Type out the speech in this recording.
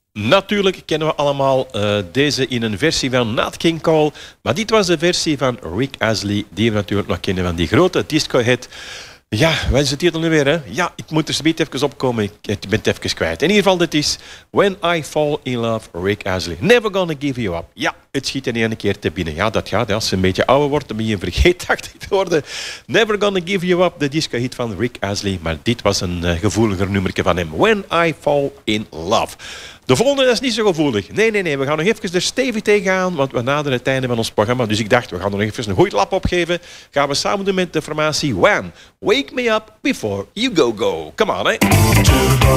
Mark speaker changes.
Speaker 1: Natuurlijk kennen we allemaal deze in een versie van Nat King Cole. Maar dit was de versie van Rick Astley, die we natuurlijk nog kennen van die grote disco-hit. Ja, wat is de titel nu weer, hè? Ja, ik moet er zometeen even opkomen. Ik ben het even kwijt. In ieder geval, dit is When I Fall in Love, Rick Astley. Never Gonna Give You Up. Ja, het schiet in één keer te binnen. Ja, dat gaat. Als je een beetje ouder wordt, dan ben je vergeetachtig te worden. Never Gonna Give You Up, de disco-hit van Rick Astley. Maar dit was een gevoeliger nummertje van hem. When I Fall in Love. De volgende is niet zo gevoelig. Nee. We gaan nog even er stevig tegenaan, want we naderen het einde van ons programma. Dus ik dacht, we gaan nog even een goeie lap opgeven. Gaan we samen doen met de formatie Wham! Wake Me Up Before You Go Go. Come on, hè.